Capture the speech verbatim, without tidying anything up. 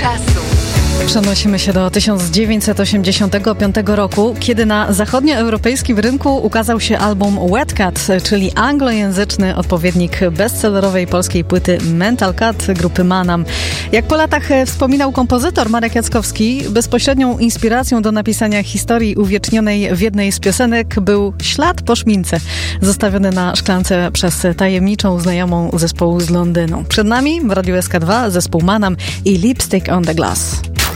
czasu. Przenosimy się do tysiąc dziewięćset osiemdziesiątego piątego roku, kiedy na zachodnioeuropejskim rynku ukazał się album Wet Cat, czyli anglojęzyczny odpowiednik bestsellerowej polskiej płyty Mental Cat grupy Manam. Jak po latach wspominał kompozytor Marek Jackowski, bezpośrednią inspiracją do napisania historii uwiecznionej w jednej z piosenek był ślad po szmince, zostawiony na szklance przez tajemniczą znajomą zespołu z Londynu. Przed nami w Radiu S K dwa zespół Manam i Lipstick on the Glass.